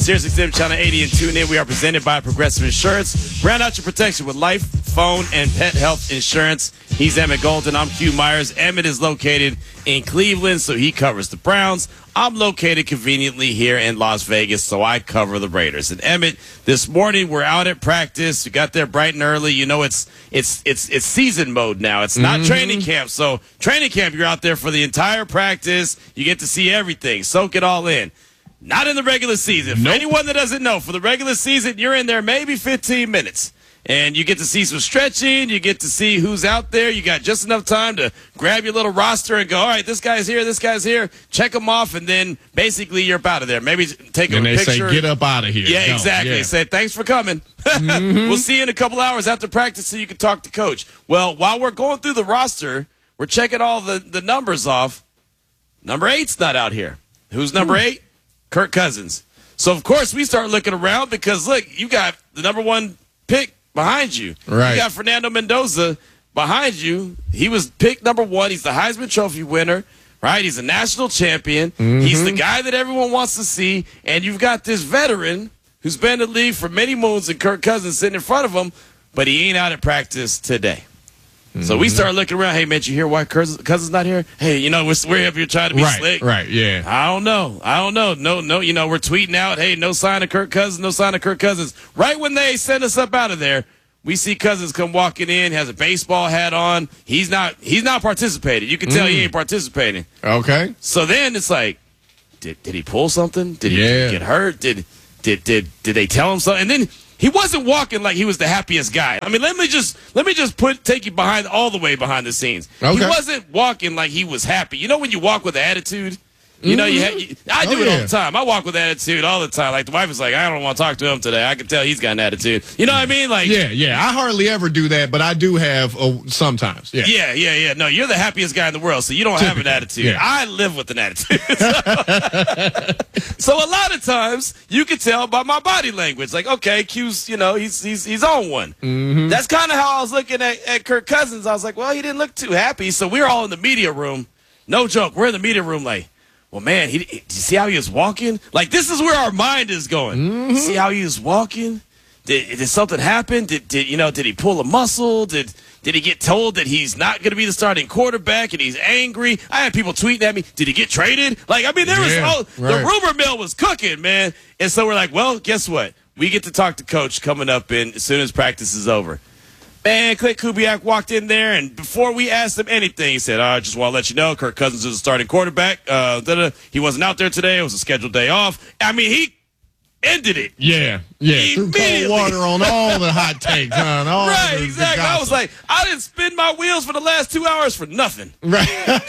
SiriusXM Channel 80 and tune in. We are presented by Progressive Insurance. Round out your protection with life, phone, and pet health insurance. He's Emmett Golden. I'm Q Myers. Emmett is located in Cleveland, so he covers the Browns. I'm located conveniently here in Las Vegas, so I cover the Raiders. And Emmett, this morning we're out at practice. We got there bright and early. You know, it's season mode now. It's not training camp. So training camp, you're out there for the entire practice. You get to see everything. Soak it all in. Not in the regular season. For anyone that doesn't know, for the regular season, you're in there maybe 15 minutes. And you get to see some stretching. You get to see who's out there. You got just enough time to grab your little roster and go, all right, this guy's here, this guy's here. Check them off, and then basically you're up out of there. Maybe take a picture. And they say, get up out of here. Yeah, Go. exactly. Yeah. Say, thanks for coming. We'll see you in a couple hours after practice so you can talk to Coach. Well, while we're going through the roster, we're checking all the numbers off. Number 8's not out here. Who's number 8? Kirk Cousins. So, of course, we start looking around because, look, you got the number 1 pick behind you. Right. You got Fernando Mendoza behind you. He was picked number 1. He's the Heisman Trophy winner, right? He's a national champion. He's the guy that everyone wants to see. And you've got this veteran who's been in the league for many moons and Kirk Cousins sitting in front of him, but he ain't out at practice today. So we start looking around. Hey, man, you hear why Cousins not here? Hey, you know, we're up here trying to be slick. Right, yeah. I don't know. No, you know, we're tweeting out, hey, no sign of Kirk Cousins, no sign of Kirk Cousins. Right when they send us up out of there, we see Cousins come walking in, has a baseball hat on. He's not participating. You can tell he ain't participating. Okay. So then it's like, did he pull something? Did he get hurt? Did they tell him something? And then he wasn't walking like he was the happiest guy. I mean, let me just take you all the way behind the scenes. Okay. He wasn't walking like he was happy. You know when you walk with attitude? You know, I do it all the time. I walk with attitude all the time. Like, the wife is like, I don't want to talk to him today. I can tell he's got an attitude. You know what I mean? Like, yeah. I hardly ever do that, but I do have sometimes. Yeah. No, you're the happiest guy in the world, so you don't have an attitude. Yeah. I live with an attitude. So a lot of times you can tell by my body language. Like, okay, Q's, you know, he's on one. That's kind of how I was looking at Kirk Cousins. I was like, well, he didn't look too happy. So we're all in the media room. No joke. We're in the media room like, well, man, did you see how he was walking? Like, this is where our mind is going. See how he was walking? Did something happen? Did he pull a muscle? Did he get told that he's not going to be the starting quarterback and he's angry? I had people tweeting at me, did he get traded? Like, I mean, the rumor mill was cooking, man. And so we're like, well, guess what? We get to talk to Coach coming up as soon as practice is over. Man, Clint Kubiak walked in there, and before we asked him anything, he said, I just want to let you know, Kirk Cousins is the starting quarterback. He wasn't out there today. It was a scheduled day off. I mean, he ended it. Yeah. Threw cold water on all the hot takes, huh? Right, exactly. I was like, I didn't spin my wheels for the last 2 hours for nothing. Right.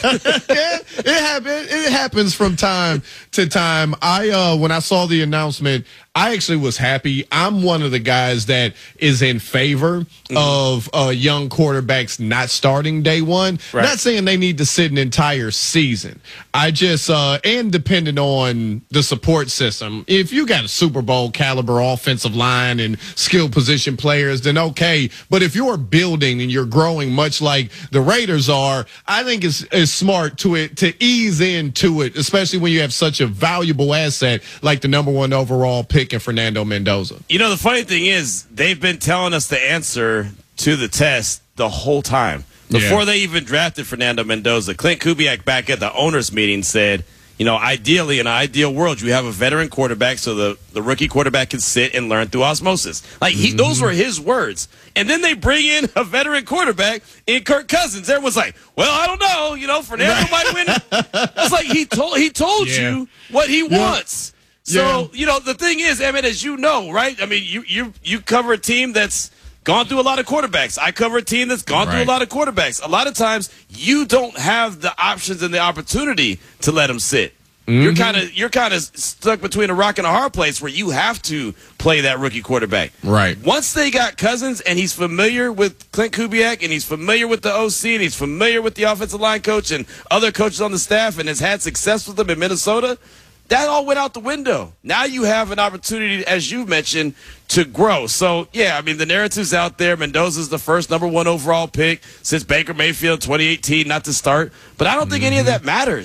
It happens from time to time. When I saw the announcement, I actually was happy. I'm one of the guys that is in favor of young quarterbacks not starting day one. Right. Not saying they need to sit an entire season. I just, and depending on the support system, if you got a Super Bowl caliber offensive line and skill position players, then okay. But if you're building and you're growing much like the Raiders are, I think it's smart to ease into it, especially when you have such a valuable asset like the number 1 overall pick in Fernando Mendoza. You know, the funny thing is, they've been telling us the answer to the test the whole time. Before they even drafted Fernando Mendoza, Clint Kubiak back at the owners' meeting said, you know, ideally, in an ideal world, you have a veteran quarterback so the rookie quarterback can sit and learn through osmosis. Like, those were his words. And then they bring in a veteran quarterback in Kirk Cousins. Everyone's like, well, I don't know. You know, Fernando might win. It's like he told you what he wants. So, you know, the thing is, Emmett, as you know, right? I mean, you cover a team that's gone through a lot of quarterbacks. I cover a team that's gone through a lot of quarterbacks. A lot of times, you don't have the options and the opportunity to let them sit. You're kind of stuck between a rock and a hard place where you have to play that rookie quarterback. Right. Once they got Cousins and he's familiar with Clint Kubiak and he's familiar with the OC and he's familiar with the offensive line coach and other coaches on the staff and has had success with them in Minnesota, that all went out the window. Now you have an opportunity, as you mentioned, to grow. So, yeah, I mean, the narrative's out there. Mendoza's the first number 1 overall pick since Baker Mayfield 2018, not to start. But I don't think any of that matters.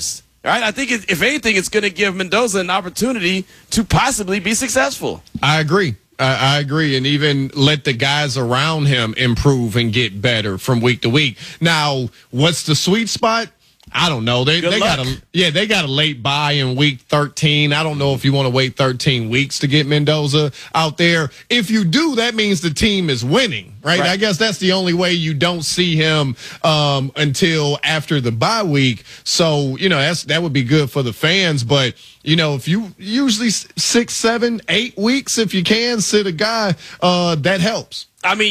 All right, I think if anything, it's going to give Mendoza an opportunity to possibly be successful. I agree. I agree, and even let the guys around him improve and get better from week to week. Now, what's the sweet spot? I don't know. They got a late bye in week 13. I don't know if you want to wait 13 weeks to get Mendoza out there. If you do, that means the team is winning, right? I guess that's the only way you don't see him until after the bye week. So, that would be good for the fans. But, if you usually 6, 7, 8 weeks, if you can sit a guy, that helps. I mean,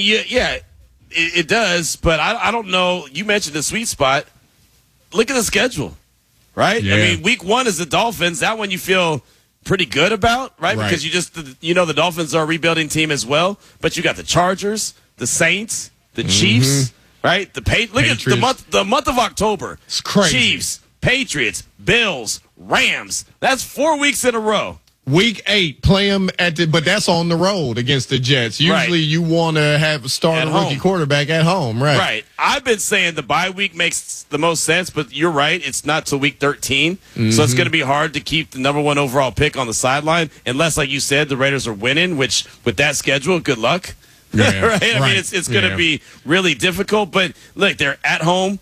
it does. But I don't know. You mentioned the sweet spot. Look at the schedule, right? Yeah. I mean, week 1 is the Dolphins. That one you feel pretty good about, right? Because the Dolphins are a rebuilding team as well. But you got the Chargers, the Saints, the Chiefs, right? Look at the month of October. It's crazy. Chiefs, Patriots, Bills, Rams. That's 4 weeks in a row. Week 8, play them but that's on the road against the Jets. Usually you want to have start a rookie quarterback at home, right? Right. I've been saying the bye week makes the most sense, but you're right. It's not till week 13. So it's going to be hard to keep the number 1 overall pick on the sideline unless, like you said, the Raiders are winning, which with that schedule, good luck. Yeah, right? I mean, it's going to be really difficult, but look, they're at home,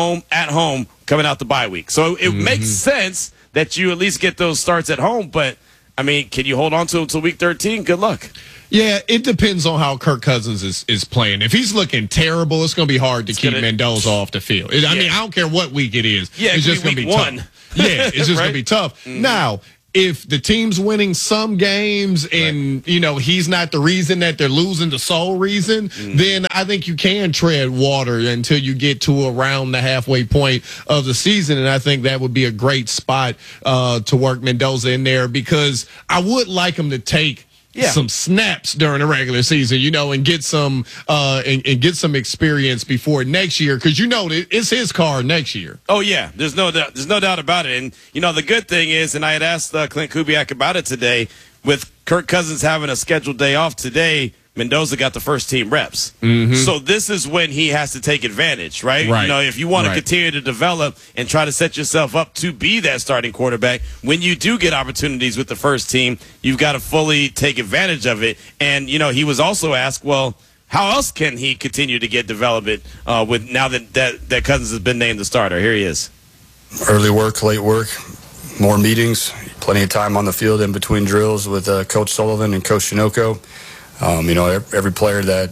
coming out the bye week. So it makes sense that you at least get those starts at home, but I mean, can you hold on to him until week 13? Good luck. Yeah, it depends on how Kirk Cousins is playing. If he's looking terrible, it's going to be hard to keep Mendoza off the field. I mean, I don't care what week it is. Yeah, it's just going to be tough. Yeah, it's just going to be tough. Now, if the team's winning some games and, he's not the reason that they're losing, the sole reason, then I think you can tread water until you get to around the halfway point of the season. And I think that would be a great spot to work Mendoza in there, because I would like him to take some snaps during the regular season, and get some and get some experience before next year, because it's his car next year. Oh yeah, there's no doubt about it. And the good thing is, and I had asked Clint Kubiak about it today, with Kirk Cousins having a scheduled day off today, Mendoza got the first team reps. So this is when he has to take advantage, right? If you want to continue to develop and try to set yourself up to be that starting quarterback, when you do get opportunities with the first team, you've got to fully take advantage of it. And, he was also asked, well, how else can he continue to get development with now that Cousins has been named the starter? Here he is. Early work, late work, more meetings, plenty of time on the field in between drills with Coach Sullivan and Coach Shinoco. Every player that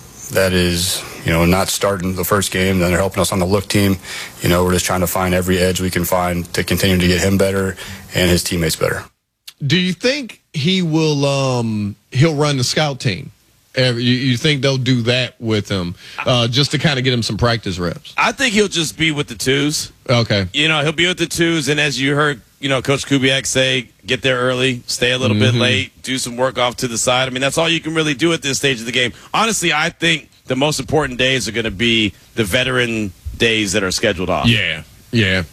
is, not starting the first game, then they're helping us on the look team. We're just trying to find every edge we can find to continue to get him better and his teammates better. Do you think he will, he'll run the scout team? You think they'll do that with him just to kind of get him some practice reps? I think he'll just be with the twos. Okay. He'll be with the twos, and as you heard, Coach Kubiak say, get there early, stay a little bit late, do some work off to the side. I mean, that's all you can really do at this stage of the game. Honestly, I think the most important days are going to be the veteran days that are scheduled off. Yeah. And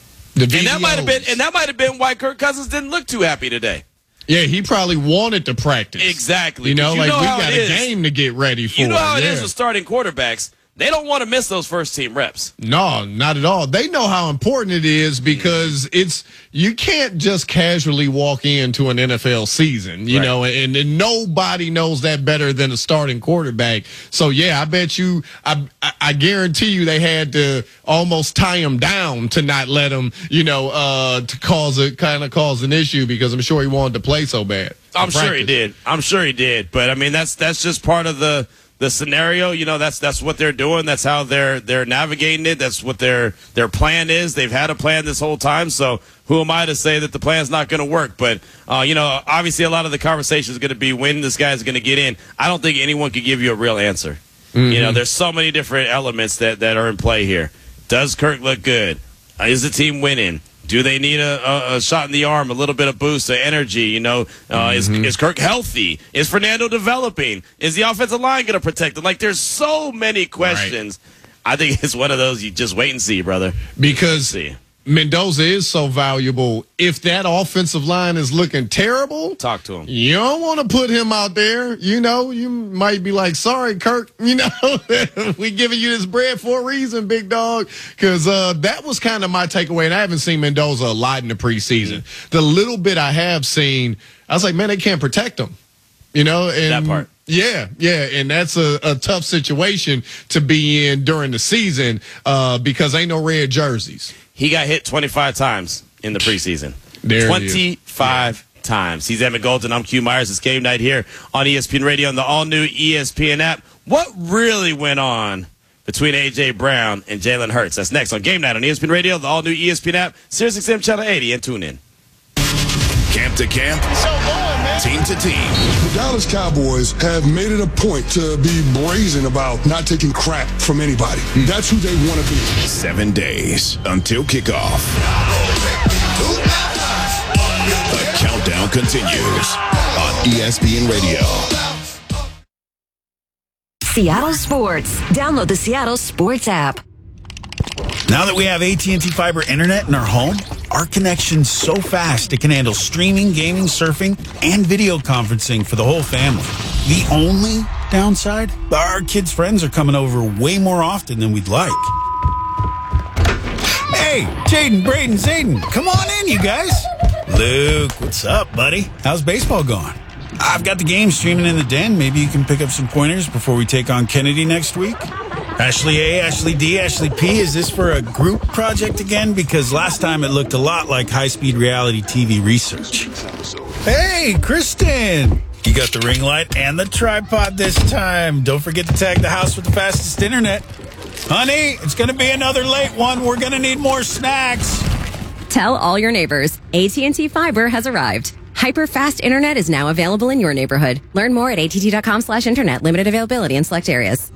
that might have been why Kirk Cousins didn't look too happy today. Yeah, he probably wanted to practice. Exactly. We got a game to get ready for. You know how it is with starting quarterbacks. They don't want to miss those first team reps. No, not at all. They know how important it is, because you can't just casually walk into an NFL season, and nobody knows that better than a starting quarterback. So yeah, I bet you, I guarantee you, they had to almost tie him down to not let him, to cause an issue, because I'm sure he wanted to play so bad. I'm sure he did. But I mean, that's just part of the scenario. That's what they're doing. That's how they're navigating it. That's what their plan is. They've had a plan this whole time. So who am I to say that the plan's not going to work? But obviously a lot of the conversation is going to be when this guy's going to get in. I don't think anyone could give you a real answer. There's so many different elements that are in play here. Does Kirk look good? Is the team winning? Do they need a shot in the arm, a little bit of boost, of energy? Is Kirk healthy? Is Fernando developing? Is the offensive line going to protect him? There's so many questions. Right. I think it's one of those you just wait and see, brother. Because Mendoza is so valuable. If that offensive line is looking terrible, talk to him. You don't want to put him out there. You know, you might be like, sorry, Kirk, you know, we giving you this bread for a reason, big dog. Because that was kind of my takeaway. And I haven't seen Mendoza a lot in the preseason. The little bit I have seen, I was like, man, they can't protect him. You know, and that part. Yeah, and that's a tough situation to be in during the season because ain't no red jerseys. He got hit 25 times in the preseason. 25 times. He's Emmett Golden. I'm Q Myers. It's game night here on ESPN Radio and the all-new ESPN app. What really went on between A.J. Brown and Jalen Hurts? That's next on game night on ESPN Radio, the all-new ESPN app, SiriusXM Channel 80, and tune in. Camp to camp, team to team. The Dallas Cowboys have made it a point to be brazen about not taking crap from anybody. That's who they want to be. 7 days until kickoff. The countdown continues on ESPN Radio. Seattle Sports. Download the Seattle Sports app. Now that we have AT&T Fiber Internet in our home, our connection's so fast it can handle streaming, gaming, surfing, and video conferencing for the whole family. The only downside? Our kids' friends are coming over way more often than we'd like. Hey, Jaden, Braden, Zayden, come on in, you guys. Luke, what's up, buddy? How's baseball going? I've got the game streaming in the den. Maybe you can pick up some pointers before we take on Kennedy next week. Ashley A, Ashley D, Ashley P, is this for a group project again? Because last time it looked a lot like high-speed reality TV research. Hey, Kristen! You got the ring light and the tripod this time. Don't forget to tag the house with the fastest internet. Honey, it's going to be another late one. We're going to need more snacks. Tell all your neighbors, AT&T Fiber has arrived. Hyper-fast internet is now available in your neighborhood. Learn more at att.com/internet. Limited availability in select areas.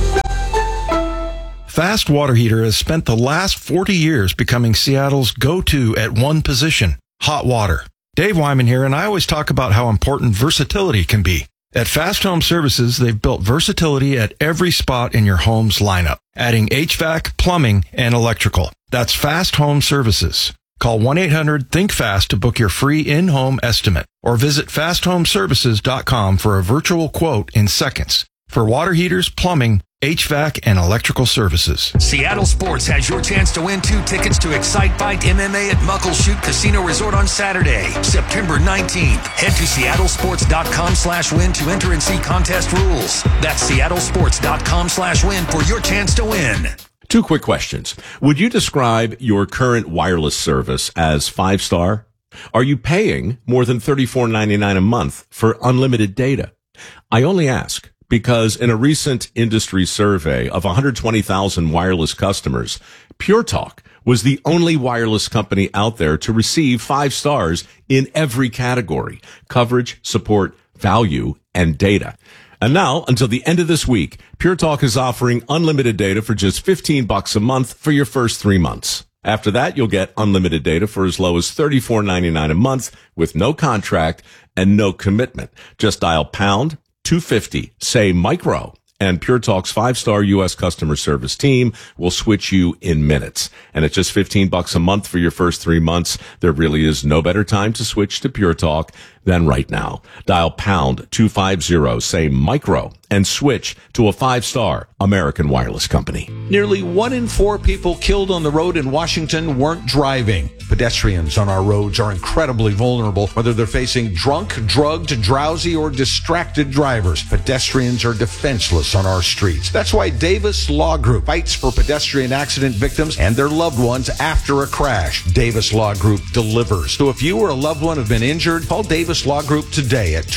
Fast Water Heater has spent the last 40 years becoming Seattle's go-to at one position, hot water. Dave Wyman here, and I always talk about how important versatility can be. At Fast Home Services, they've built versatility at every spot in your home's lineup, adding HVAC, plumbing, and electrical. That's Fast Home Services. Call 1-800-THINK-FAST to book your free in-home estimate, or visit fasthomeservices.com for a virtual quote in seconds for water heaters, plumbing, HVAC, and electrical services. Seattle Sports has your chance to win 2 tickets to Excite Fight MMA at Muckleshoot Casino Resort on Saturday, September 19th. Head to seattlesports.com/win to enter and see contest rules. That's seattlesports.com/win for your chance to win. 2 quick questions. Would you describe your current wireless service as 5-star? Are you paying more than $34.99 a month for unlimited data? I only ask because in a recent industry survey of 120,000 wireless customers, Pure Talk was the only wireless company out there to receive 5 stars in every category: coverage, support, value, and data. And now, until the end of this week, Pure Talk is offering unlimited data for just $15 a month for your first 3 months. After that, you'll get unlimited data for as low as $34.99 a month with no contract and no commitment. Just dial pound 250, say micro, and Pure Talk's 5-star U.S. customer service team will switch you in minutes. And at just $15 a month for your first 3 months, there really is no better time to switch to Pure Talk than right now. Dial pound 250, say micro, and switch to a 5-star American wireless company. Nearly 1 in 4 people killed on the road in Washington weren't driving. Pedestrians on our roads are incredibly vulnerable, whether they're facing drunk, drugged, drowsy, or distracted drivers. Pedestrians are defenseless on our streets. That's why Davis Law Group fights for pedestrian accident victims and their loved ones after a crash. Davis Law Group delivers. So if you or a loved one have been injured, call Davis Law Group today at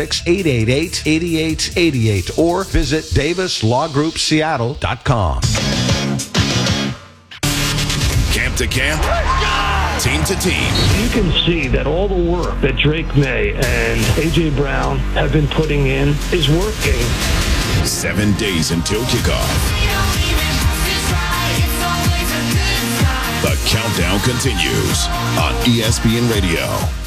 206-888-8888 or visit DavisLawGroupSeattle.com. Camp to camp, team to team. You can see that all the work that Drake May and A.J. Brown have been putting in is working. 7 days until kickoff. The countdown continues on ESPN Radio.